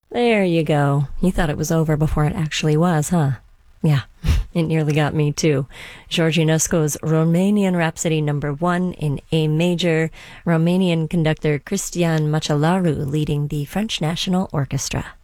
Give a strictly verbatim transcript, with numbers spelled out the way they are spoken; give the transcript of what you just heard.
There you go. You thought it was over before it actually was, huh? Yeah, it nearly got me too. George Enesco's Romanian Rhapsody number one in A major, Romanian conductor Cristian Machelaru leading the French National Orchestra.